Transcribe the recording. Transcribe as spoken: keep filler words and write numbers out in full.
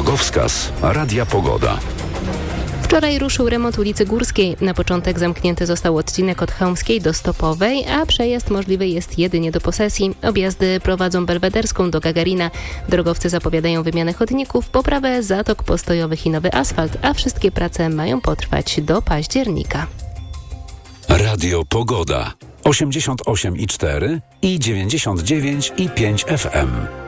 Drogowskaz Radia Pogoda. Wczoraj ruszył remont ulicy Górskiej. Na początek zamknięty został odcinek od Chełmskiej do Stopowej, a przejazd możliwy jest jedynie do posesji. Objazdy prowadzą Belwederską do Gagarina. Drogowcy zapowiadają wymianę chodników, poprawę zatok postojowych i nowy asfalt, a wszystkie prace mają potrwać do października. Radio Pogoda. osiemdziesiąt osiem i cztery i dziewięćdziesiąt dziewięć i pięć F M.